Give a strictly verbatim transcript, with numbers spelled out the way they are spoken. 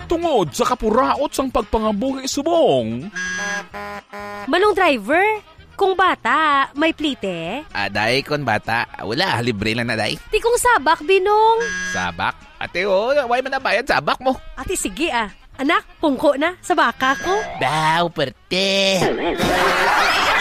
Tungod sa kapuraot sang pagpangabuhi subong. Manong driver, kung bata, may plite? Aday, kon bata. Wala, libre lang na, day. Ti kung sabak, Binong. Sabak? Ate, oh, why man nabayad sabak mo? Ate, sige ah. Anak, pungko na sa baka ko. Daw, perte.